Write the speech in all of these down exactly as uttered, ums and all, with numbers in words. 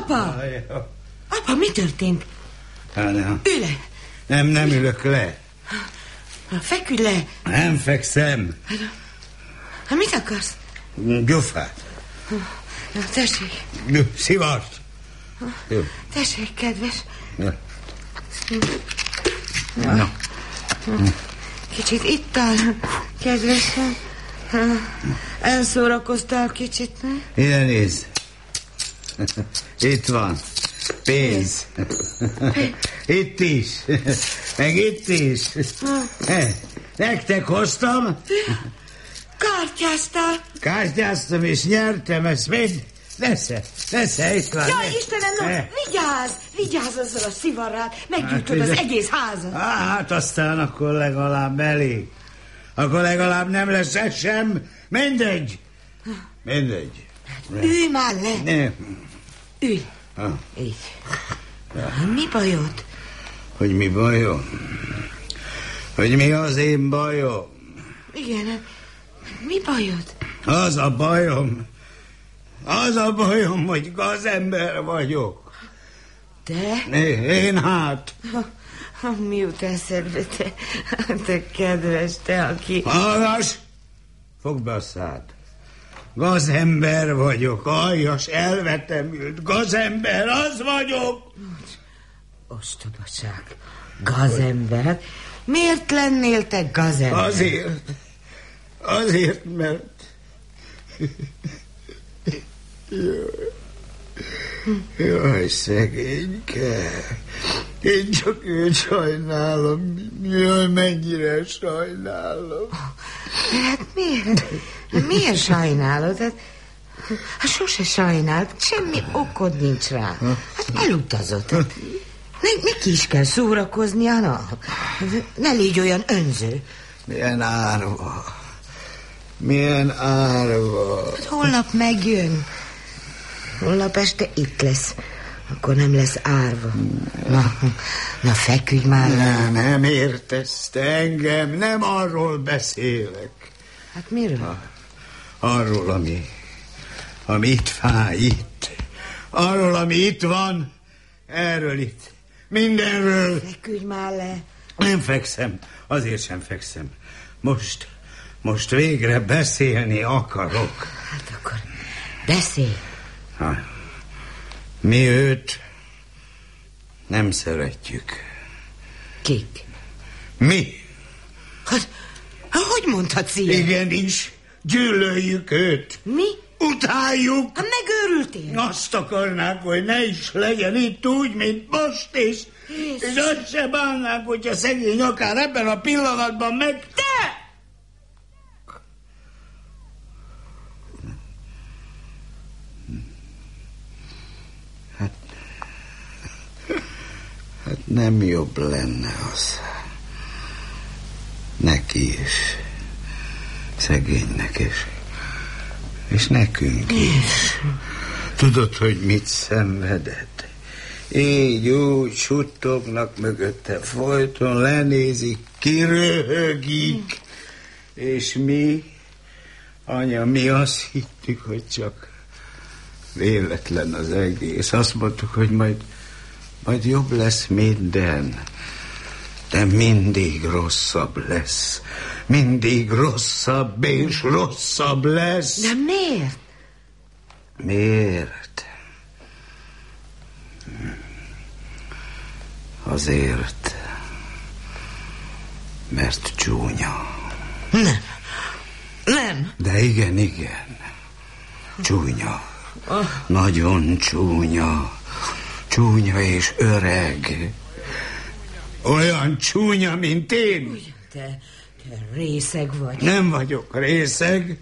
Apa! Apa, mi történt? Hát nem. Ülj le! Nem, nem ülök le. Feküdj le! Nem fekszem. Hát mit akarsz? Gyufát. Na, tessék. Szivart. Jó. Tessék, kedves. Ja. Na. Na. Kicsit ittál, kedvesem. Elszórakoztál kicsit, ne? Ide nézd. Itt van. Pénz. Itt is. Meg itt is. Nektek hoztam. Kártyáztál. Kártyáztam és nyertem, ezt mind. Nesze, nesze, itt van. Jaj, Istenem, no, vigyázz, vigyázz azzal a szivarrál, meggyújtod hát, az egész házat. Hát aztán akkor legalább elég. Akkor legalább nem lesz ez sem. Mindegy. Mindegy. Ülj már le. Nem. Ülj. Ha. Így. Ja. Mi bajod? Hogy mi bajom? Hogy mi az én bajom? Igen, mi bajod? Az a bajom, az a bajom, hogy gazember vagyok. Te? Én hát. Ha, ha, mi jut eszedbe, te, te kedves, te, aki... Hallgass! Fogd be a szád. Gazember vagyok, aljas, elvetemült. Gazember, az vagyok. Ostobaság. Gazember? Miért lennél te gazember? Azért. Azért, mert... Jaj, szegényke. Én csak őt sajnálom. Jaj, mennyire sajnálom. Hát miért? Miért sajnálod? Hát, hát sose sajnált. Semmi okod nincs rá. Hát elutazott. Hát, ne, neki is kell szórakoznia, na. Ne légy olyan önző. Milyen árva. Milyen árva. Hát holnap megjön. Holnap este itt lesz. Akkor nem lesz árva. Na, na feküdj már. Nem, nem értesz te engem. Nem arról beszélek. Hát miről? Ha, arról, ami, ami itt fáj, itt. Arról, ami itt van. Erről itt. Mindenről. Feküdj már le. Nem fekszem. Azért sem fekszem. Most, most végre beszélni akarok. Hát akkor beszélj. Ha, mi őt nem szeretjük. Kik? Mi? Hát, hogy mondhatsz ilyen? Igenis, gyűlöljük őt. Mi? Utáljuk. Hát megőrültél. Azt akarnák, hogy ne is legyen itt úgy, mint most is. Jézus. És azt se bánnák, hogyha szegény akár ebben a pillanatban meg... Te! Hát... Hát nem jobb lenne az. Neki is. Szegénynek is. És nekünk is. Tudod, hogy mit szenvedett? Így úgy suttognak mögötte, folyton lenézik, kiröhögik. És mi, anya, mi azt hittük, hogy csak véletlen az egész. Azt mondtuk, hogy majd, majd jobb lesz minden. De mindig rosszabb lesz. Mindig rosszabb és rosszabb lesz. De miért? Miért? Azért, mert csúnya. Nem. Nem. De igen, igen. Csúnya. Oh. Nagyon csúnya. Csúnya és öreg. Olyan csúnya, mint én. Ugyan, te, te részeg vagy. Nem vagyok részeg.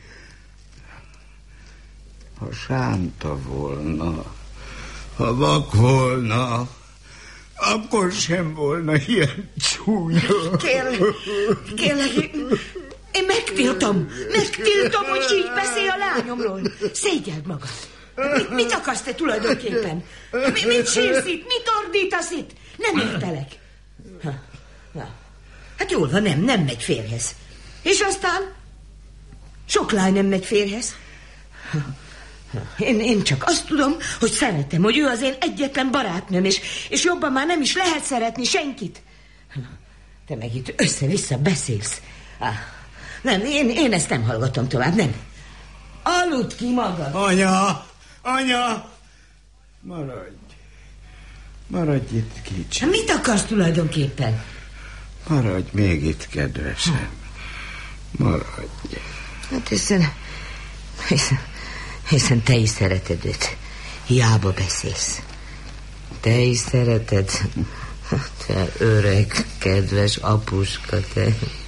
Ha sánta volna, ha vak volna, akkor sem volna ilyen csúnya. Kérlek, kérlek, én megtiltom, megtiltom, hogy így beszélj a lányomról. Szégyeld magad. Mit, mit akarsz te tulajdonképpen? Mi, mit sírsz itt? Mit ordítasz itt? Nem értelek. Ha, na. Hát jól van, nem, nem megy férjhez. És aztán? Sok lány nem megy férjhez. Én, én csak azt tudom, hogy szeretem, hogy ő az én egyetlen barátnőm, és, és jobban már nem is lehet szeretni senkit. Te meg itt össze-vissza beszélsz. Ah, nem, én, én ezt nem hallgatom tovább, nem. Aludd ki magad. Anya, anya, maradj. Maradj itt kicsit. Mit akarsz tulajdonképpen? Maradj még itt, kedvesem. Maradj. Hát hiszen, hiszen, hiszen te is szereted őt. Hiába beszélsz. Te is szereted. Te öreg, kedves apuska, te.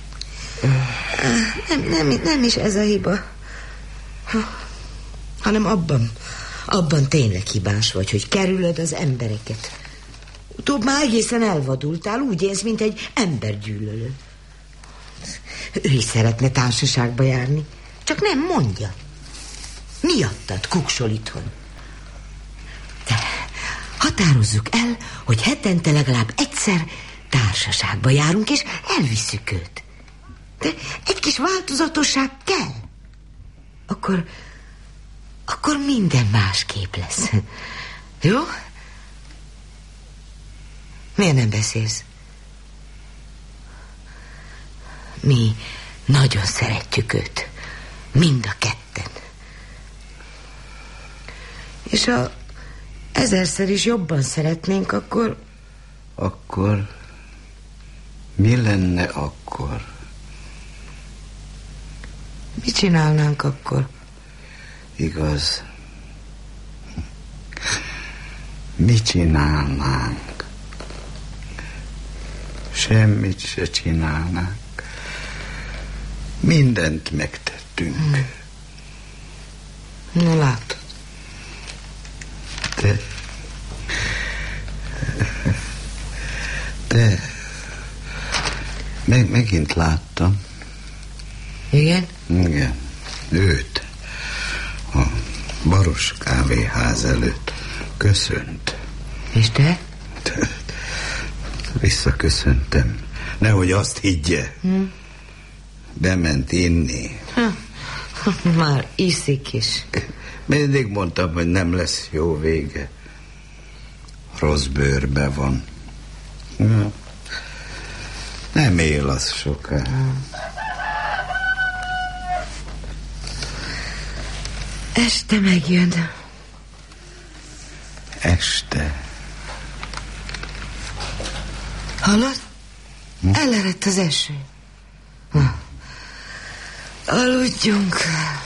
Nem, nem, nem is ez a hiba. Hanem abban, abban tényleg hibás vagy, hogy kerülöd az embereket. Utóbb már egészen elvadultál, úgy élsz, mint egy embergyűlölő. Ő is szeretne társaságba járni, csak nem mondja. Miattad kuksol itthon. De határozzuk el, hogy hetente legalább egyszer társaságba járunk, és elvisszük őt. De egy kis változatosság kell. Akkor, akkor minden másképp lesz. Jó? Miért nem beszélsz? Mi nagyon szeretjük őt. Mind a ketten. És ha ezerszer is jobban szeretnénk, akkor... Akkor... Mi lenne akkor? Mit csinálnánk akkor? Igaz. Mit csinálnánk? Semmit se csinálnánk. Mindent megtettünk. Hmm. Na látod. Te... Te... Meg, megint láttam. Igen? Igen. Őt. A Baros kávéház előtt köszönt. És te? Te... Visszaköszöntem. Nehogy azt higgye. Hm. Bement inni. Ha, már iszik is. Mindig mondtam, hogy nem lesz jó vége. Rossz bőrbe van. Ja. Nem él az soká. Este megjön. Este. Hallod? Hm? Elerett az eső. Hm. Aludjunk.